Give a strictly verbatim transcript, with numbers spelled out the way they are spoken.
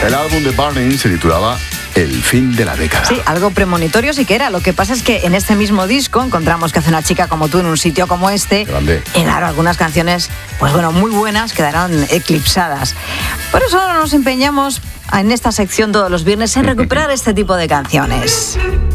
El álbum de Burning se titulaba El fin de la década. Sí, algo premonitorio sí que era. Lo que pasa es que en este mismo disco encontramos que hace una chica como tú en un sitio como este. Grande. Y claro, algunas canciones, pues bueno, muy buenas quedarán eclipsadas. Por eso ahora nos empeñamos en esta sección todos los viernes en recuperar este tipo de canciones.